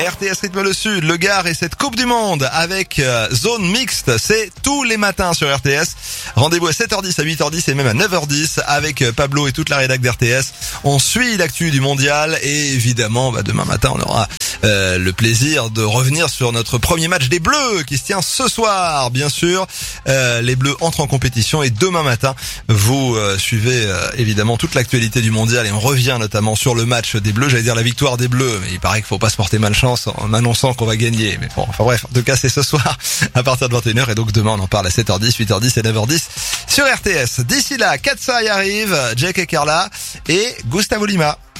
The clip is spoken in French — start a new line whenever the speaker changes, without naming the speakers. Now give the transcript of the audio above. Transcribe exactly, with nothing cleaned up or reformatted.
R T S rythme le sud, le Gard et cette Coupe du Monde avec euh, zone mixte, c'est tous les matins sur R T S. Rendez-vous à sept heures dix, à huit heures dix et même à neuf heures dix avec euh, Pablo et toute la rédac d'R T S. On suit l'actu du mondial et évidemment bah, demain matin on aura euh, le plaisir de revenir sur notre premier match des Bleus qui se tient ce soir. Bien sûr, euh, les Bleus entrent en compétition et demain matin vous euh, suivez euh, évidemment toute l'actualité du mondial et on revient notamment sur le match des Bleus. J'allais dire la victoire des Bleus, mais il paraît qu'il faut pas se porter malchance en annonçant qu'on va gagner. Mais bon, enfin bref, en tout cas c'est ce soir à partir de vingt et une heures et donc demain on en parle à sept heures dix, huit heures dix et neuf heures dix sur R T S. D'ici là, Katsai arrive, Jack et Carla et Gustavo Lima.